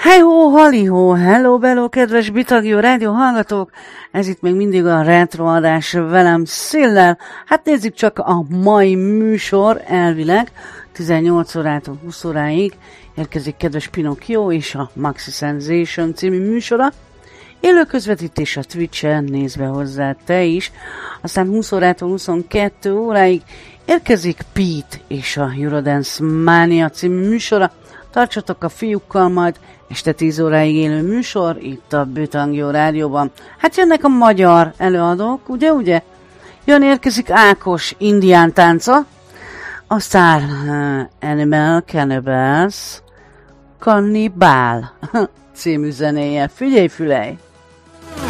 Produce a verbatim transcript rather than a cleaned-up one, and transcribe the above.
Hey-ho, hali-ho, hello, bello, kedves Bitagió rádió hallgatók! Ez itt még mindig a retroadás velem Szillel. Hát nézzük csak a mai műsor elvileg. tizennyolc órától húsz óráig érkezik kedves Pinocchio és a Maxi Sensation című műsora. Élő közvetítés a Twitch-en, nézd be hozzá te is. Aztán húsz órától huszonkettő óráig érkezik Pete és a Eurodance Mania című műsora. Tartsatok a fiúkkal majd, este tíz óráig élő műsor, itt a Bitagió rádióban. Hát jönnek a magyar előadók, ugye, ugye? Jön érkezik Ákos indián tánca, aztán uh, Animal Cannibals Cannibal című zenéje. Figyelj, fülej!